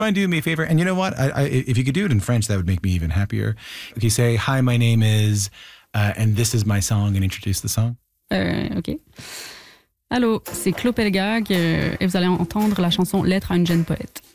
Mind doing me a favor? And you know what? If you could do it in French, that would make me even happier. If you say, hi, my name is, and this is my song, and introduce the song. OK. Allô, c'est Claude Pelgag et vous allez entendre la chanson Lettre à une jeune poète.